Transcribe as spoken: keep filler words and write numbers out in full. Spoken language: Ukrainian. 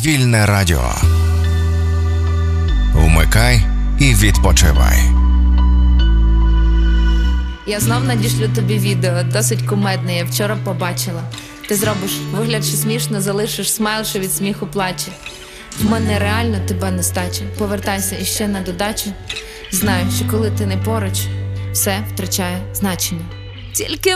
Вільне радіо. Вмикай і відпочивай. Я знов надішлю тобі відео, досить кумедне, я вчора побачила. Ти зробиш вигляд, що смішно, залишиш смайл, що від сміху плаче. В мене реально тебе нестача, повертайся іще на додачу. Знаю, що коли ти не поруч, все втрачає значення. Тільки